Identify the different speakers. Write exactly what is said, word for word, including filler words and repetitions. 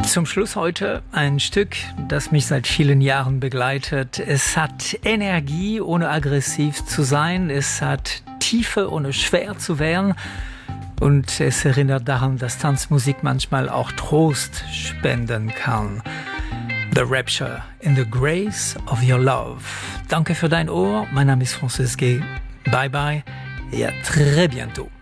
Speaker 1: Zum Schluss heute ein Stück, das mich seit vielen Jahren begleitet. Es hat Energie, ohne aggressiv zu sein. Es hat Tiefe, ohne schwer zu werden. Und es erinnert daran, dass Tanzmusik manchmal auch Trost spenden kann. The Rapture in the Grace of Your Love. Danke für dein Ohr. Mein Name ist Francis G. Bye bye et à très bientôt.